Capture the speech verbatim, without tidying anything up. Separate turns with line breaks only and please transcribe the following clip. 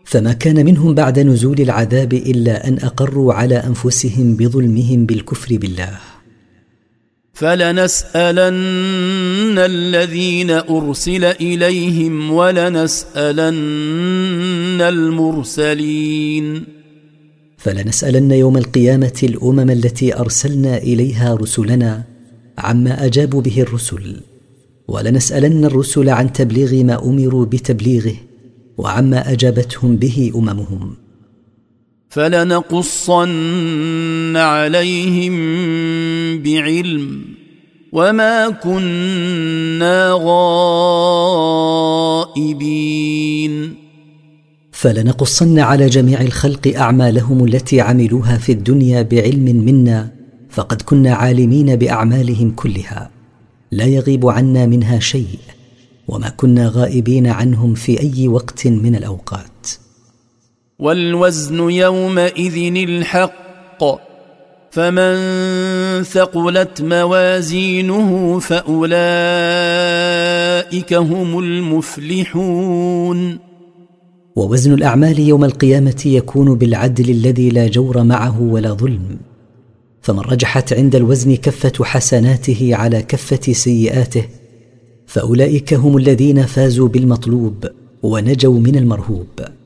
فما كان منهم بعد نزول العذاب إلا أن أقروا على أنفسهم بظلمهم بالكفر بالله.
فلنسألن الذين أرسل إليهم ولنسألن المرسلين.
فلنسألن يوم القيامة الأمم التي أرسلنا إليها رسلنا عما أجابوا به الرسل، ولنسألن الرسل عن تبليغ ما أمروا بتبليغه وعما أجابتهم به أممهم.
فلنقصن عليهم بعلم وما كنا غائبين.
فلنقصن على جميع الخلق أعمالهم التي عملوها في الدنيا بعلم منا، فقد كنا عالمين بأعمالهم كلها لا يغيب عنا منها شيء، وما كنا غائبين عنهم في أي وقت من الأوقات.
والوزن يومئذ الحق، فمن ثقلت موازينه فأولئك هم المفلحون.
ووزن الأعمال يوم القيامة يكون بالعدل الذي لا جور معه ولا ظلم، فمن رجحت عند الوزن كفة حسناته على كفة سيئاته فأولئك هم الذين فازوا بالمطلوب ونجوا من المرهوب.